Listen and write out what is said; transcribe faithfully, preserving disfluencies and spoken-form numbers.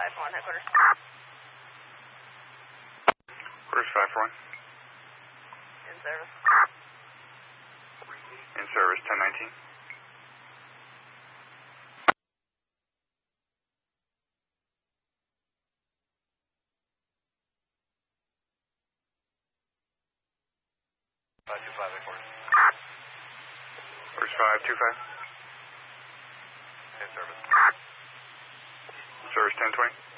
five one, headquarters. Quarters five four one. In service. In service, ten nineteen. five two five, headquarters. Quarters five two five. In service. Service ten twenty.